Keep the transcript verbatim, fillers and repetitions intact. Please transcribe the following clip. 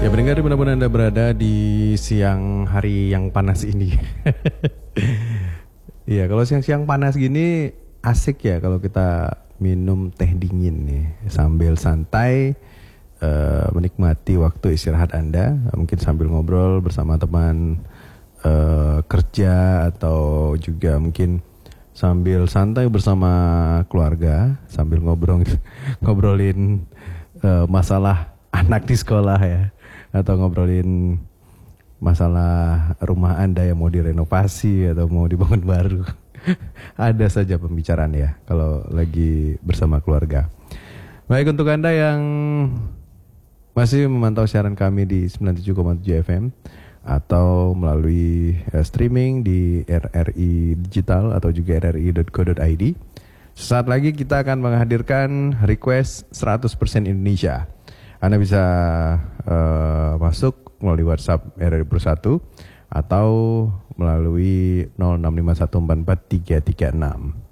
Ya pendengar dimanapun Anda berada di siang hari yang panas ini. Iya, kalau siang-siang panas gini asik ya kalau kita minum teh dingin nih sambil santai, uh, menikmati waktu istirahat Anda, mungkin sambil ngobrol bersama teman uh, kerja atau juga mungkin sambil santai bersama keluarga, sambil ngobrol ngobrolin uh, masalah anak di sekolah ya, atau ngobrolin masalah rumah Anda yang mau direnovasi atau mau dibangun baru. Ada saja pembicaraan ya kalau lagi bersama keluarga. Baik, untuk Anda yang masih memantau siaran kami di sembilan puluh tujuh koma tujuh F M atau melalui uh, streaming di R R I Digital atau juga r r i dot co dot i d, sesaat lagi kita akan menghadirkan request seratus persen Indonesia. Anda bisa uh, masuk melalui WhatsApp R R I Pro satu atau melalui nol enam lima satu empat empat tiga tiga enam.